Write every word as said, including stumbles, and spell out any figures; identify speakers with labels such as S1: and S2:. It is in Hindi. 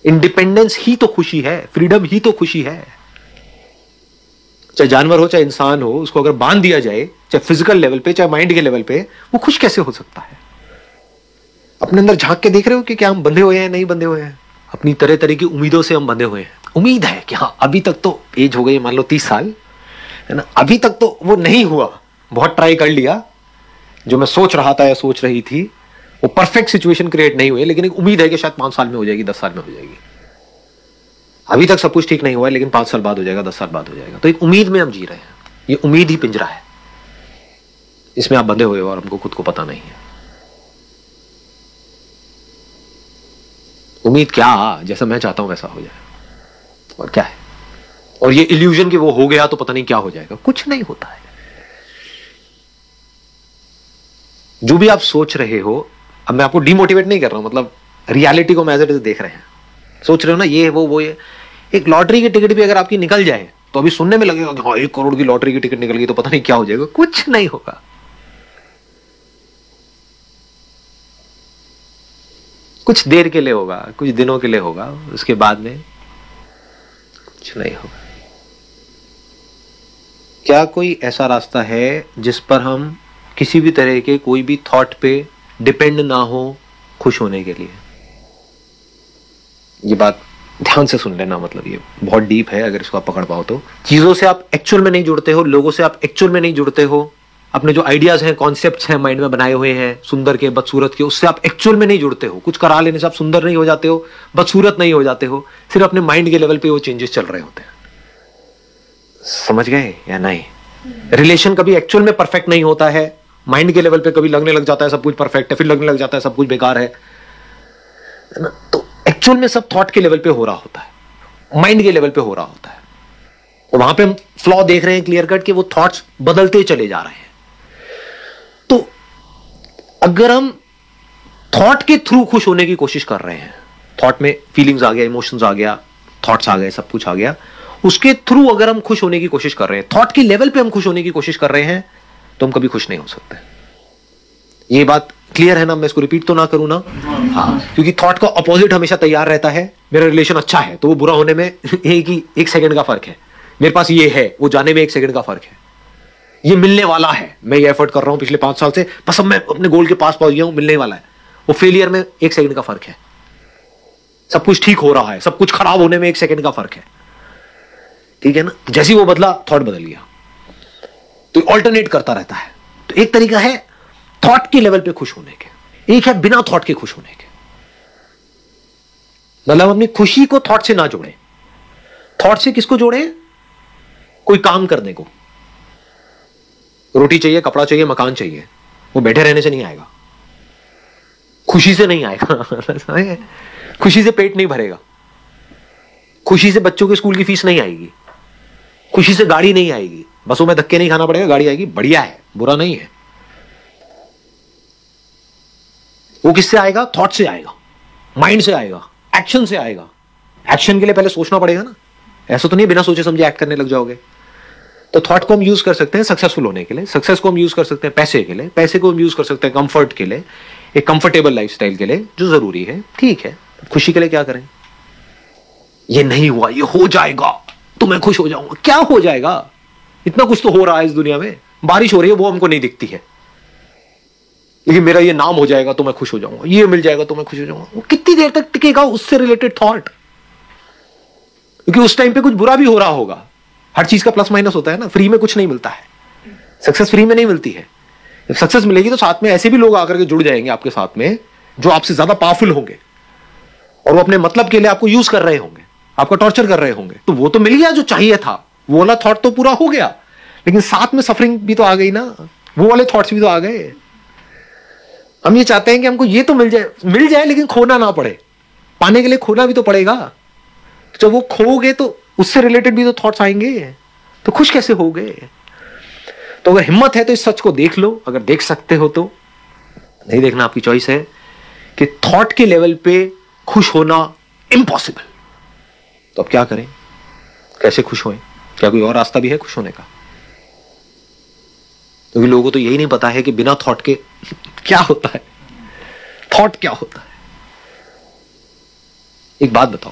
S1: इंडिपेंडेंस ही तो खुशी है, फ्रीडम ही तो खुशी है। चाहे जानवर हो चाहे इंसान हो, उसको अगर बांध दिया जाए, चाहे फिजिकल लेवल पे चाहे माइंड के लेवल पे, वो खुश कैसे हो सकता है? अपने अंदर झांक के देख रहे हो कि क्या हम बंधे हुए हैं, नहीं बंधे हुए हैं? अपनी तरह तरह की उम्मीदों से हम बंधे हुए हैं। उम्मीद है कि हाँ अभी तक तो एज हो गई मान लो तीस साल, है ना, अभी तक तो वो नहीं हुआ, बहुत ट्राई कर लिया, जो मैं सोच रहा था या सोच रही थी वो परफेक्ट सिचुएशन क्रिएट नहीं हुई, लेकिन एक उम्मीद है कि शायद पांच साल में हो जाएगी, दस साल में हो जाएगी। अभी तक सब कुछ ठीक नहीं हुआ है, लेकिन पांच साल बाद हो जाएगा, दस साल बाद हो जाएगा। तो एक उम्मीद में हम जी रहे हैं, ये उम्मीद ही पिंजरा है, इसमें आप बंधे हुए हो और हमको खुद को पता नहीं है। उम्मीद क्या, जैसा मैं चाहता हूं वैसा हो जाए, और क्या है? और ये इल्यूजन कि वो हो गया तो पता नहीं क्या हो जाएगा, कुछ नहीं होता है। जो भी आप सोच रहे हो, अब मैं आपको डिमोटिवेट नहीं कर रहा हूं, मतलब रियलिटी को मैं एज इट इज देख रहे हैं। सोच रहे हो ना ये वो वो ये, एक लॉटरी की टिकट भी अगर आपकी निकल जाए तो अभी सुनने में लगेगा कि हाँ एक करोड़ की लॉटरी की टिकट निकल गई तो पता नहीं क्या हो जाएगा, कुछ नहीं होगा। कुछ देर के लिए होगा, कुछ दिनों के लिए होगा, उसके बाद में कुछ नहीं होगा। क्या कोई ऐसा रास्ता है जिस पर हम किसी भी तरह के कोई भी थॉट पे डिपेंड ना हो खुश होने के लिए? ये बात ध्यान से सुन लेना, मतलब ये बहुत डीप है, अगर इसको आप पकड़ पाओ तो। चीजों से आप एक्चुअल में नहीं जुड़ते हो, लोगों से आप एक्चुअल में नहीं जुड़ते हो, अपने जो आइडियाज हैं, कॉन्सेप्ट्स हैं माइंड में बनाए हुए हैं सुंदर के बदसूरत के, उससे आप एक्चुअल में नहीं जुड़ते हो। कुछ करा लेने से आप सुंदर नहीं हो जाते हो, बदसूरत नहीं हो जाते हो, सिर्फ अपने माइंड के लेवल पे वो चेंजेस चल रहे होते हैं। समझ गए या नहीं? रिलेशन कभी एक्चुअल में परफेक्ट नहीं होता है, माइंड के लेवल पे कभी लगने लग जाता है सब कुछ परफेक्ट है, फिर लगने लग जाता है सब कुछ बेकार है, है ना? तो एक्चुअल में सब थॉट के लेवल पे हो रहा होता है, माइंड के लेवल पे हो रहा होता है। तो वहां पे हम फ्लॉ देख रहे हैं क्लियर कट कि वो थॉट्स बदलते चले जा रहे हैं। तो अगर हम थॉट के थ्रू खुश होने की कोशिश कर रहे हैं, थॉट में फीलिंग्स आ गया, इमोशंस आ गया, थॉट्स आ गए, सब कुछ आ गया, उसके थ्रू अगर हम खुश होने की कोशिश कर रहे हैं, थॉट के लेवल पे हम खुश होने की कोशिश कर रहे हैं, तो हम कभी खुश नहीं हो सकते। ये बात क्लियर है ना? मैं इसको रिपीट तो ना करूं ना? हाँ, क्योंकि थॉट का अपोजिट हमेशा तैयार रहता है। मेरा रिलेशन अच्छा है तो वो बुरा होने में एक ही एक सेकंड का फर्क है, मेरे पास ये है वो जाने में एक सेकंड का फर्क है, ये मिलने वाला है, मैं ये एफर्ट कर रहा हूं पिछले पांच साल से, बस अब मैं अपने गोल के पास पहुंच गया हूं, मिलने वाला है, वो फेलियर में एक सेकंड का फर्क है। सब कुछ ठीक हो रहा है, सब कुछ खराब होने में एक सेकंड का फर्क है, ठीक है ना? जैसे ही वो बदला, थॉट बदल गया। तो ऑल्टरनेट करता रहता है। तो एक तरीका है थॉट के लेवल पे खुश होने के, एक है बिना थॉट के खुश होने के। मतलब अपनी खुशी को थॉट से ना जोड़े। थॉट से किसको जोड़े? कोई काम करने को। रोटी चाहिए, कपड़ा चाहिए, मकान चाहिए, वो बैठे रहने से नहीं आएगा, खुशी से नहीं आएगा। खुशी से पेट नहीं भरेगा, खुशी से बच्चों के स्कूल की फीस नहीं आएगी, खुशी से गाड़ी नहीं आएगी, बसों में धक्के नहीं खाना पड़ेगा, गाड़ी आएगी, बढ़िया है, बुरा नहीं है। वो किससे आएगा? थॉट से आएगा, माइंड से आएगा, एक्शन से आएगा। एक्शन के लिए पहले सोचना पड़ेगा ना, ऐसा तो नहीं बिना सोचे समझे एक्ट करने लग जाओगे। तो थॉट को हम यूज कर सकते हैं सक्सेसफुल होने के लिए, सक्सेस को हम यूज कर सकते हैं पैसे के लिए, पैसे को हम यूज कर सकते हैं कंफर्ट के लिए, एक कंफर्टेबल लाइफस्टाइल के लिए जो जरूरी है, ठीक है। खुशी के लिए क्या करें? ये नहीं हुआ, ये हो जाएगा तो मैं खुश हो जाऊंगा। क्या हो जाएगा? इतना कुछ तो हो रहा है इस दुनिया में, बारिश हो रही है वो हमको नहीं दिखती है, लेकिन मेरा ये नाम हो जाएगा तो मैं खुश हो जाऊंगा, ये मिल जाएगा तो मैं खुश हो जाऊंगा। वो कितनी देर तक टिकेगा उससे रिलेटेड थॉट? क्योंकि उस टाइम पे कुछ बुरा भी हो रहा होगा। हर चीज का प्लस माइनस होता है ना, फ्री में कुछ नहीं मिलता है, सक्सेस फ्री में नहीं मिलती है। जब सक्सेस मिलेगी तो साथ में ऐसे भी लोग आकर के जुड़ जाएंगे आपके साथ में जो आपसे ज्यादा पावरफुल होंगे और वो अपने मतलब के लिए आपको यूज कर रहे होंगे, आपको टॉर्चर कर रहे होंगे। तो वो तो मिल गया जो चाहिए था, वो वाला थॉट तो पूरा हो गया, लेकिन साथ में सफरिंग भी तो आ गई ना, वो वाले थॉट्स भी तो आ गए। हम ये चाहते हैं कि हमको ये तो मिल जाए, मिल जाए लेकिन खोना ना पड़े। पाने के लिए खोना भी तो पड़ेगा। जब वो खोगे तो उससे रिलेटेड भी तो थॉट्स आएंगे, तो खुश कैसे हो गए? तो अगर हिम्मत है तो इस सच को देख लो, अगर देख सकते हो तो, नहीं देखना आपकी चॉइस है, कि थॉट के लेवल पे खुश होना इम्पॉसिबल। तो अब क्या करें? कैसे खुश होएं? क्या कोई और रास्ता भी है खुश होने का? क्योंकि लोगों को तो यही नहीं पता है कि बिना थॉट के क्या होता है, थॉट क्या होता है। एक बात बताओ,